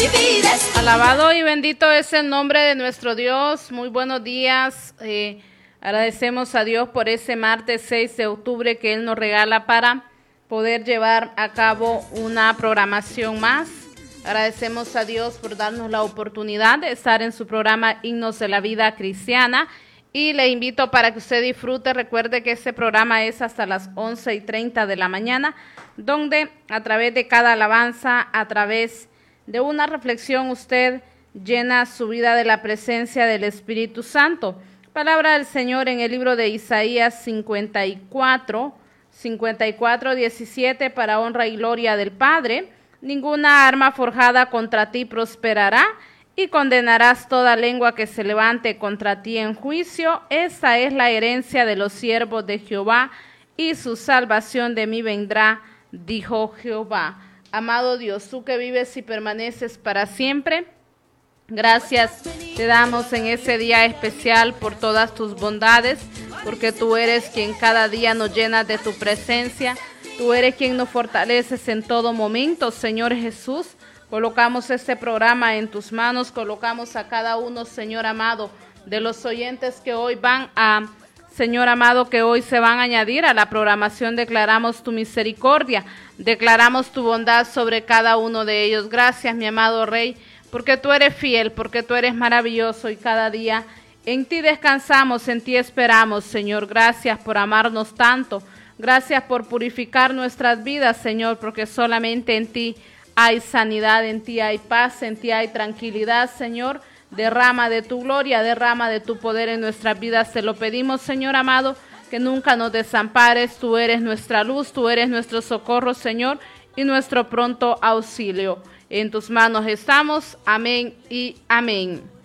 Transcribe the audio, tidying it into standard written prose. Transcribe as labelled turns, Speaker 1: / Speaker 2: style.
Speaker 1: Alabado y bendito es el nombre de nuestro Dios. Muy buenos días. Agradecemos a Dios por ese martes 6 de octubre que Él nos regala para poder llevar a cabo una programación más. Agradecemos a Dios por darnos la oportunidad de estar en su programa Himnos de la Vida Cristiana. Y le invito para que usted disfrute. Recuerde que este programa es hasta las 11:30 de la mañana, donde a través de cada alabanza, a través de una reflexión, usted llena su vida de la presencia del Espíritu Santo. Palabra del Señor en el libro de Isaías 54:17, para honra y gloria del Padre. Ninguna arma forjada contra ti prosperará, y condenarás toda lengua que se levante contra ti en juicio. Esta es la herencia de los siervos de Jehová, y su salvación de mí vendrá, dijo Jehová. Amado Dios, tú que vives y permaneces para siempre, gracias te damos en ese día especial por todas tus bondades, porque tú eres quien cada día nos llena de tu presencia. Tú eres quien nos fortaleces en todo momento, Señor Jesús. Colocamos este programa en tus manos, colocamos a cada uno, Señor amado, de los oyentes que hoy Señor amado, que hoy se van a añadir a la programación. Declaramos tu misericordia, declaramos tu bondad sobre cada uno de ellos. Gracias, mi amado Rey, porque tú eres fiel, porque tú eres maravilloso, y cada día en ti descansamos, en ti esperamos, Señor. Gracias por amarnos tanto, gracias por purificar nuestras vidas, Señor, porque solamente en ti hay sanidad, en ti hay paz, en ti hay tranquilidad, Señor. Derrama de tu gloria, derrama de tu poder en nuestras vidas. Te lo pedimos, Señor amado, que nunca nos desampares. Tú eres nuestra luz, tú eres nuestro socorro, Señor, y nuestro pronto auxilio. En tus manos estamos. Amén y amén.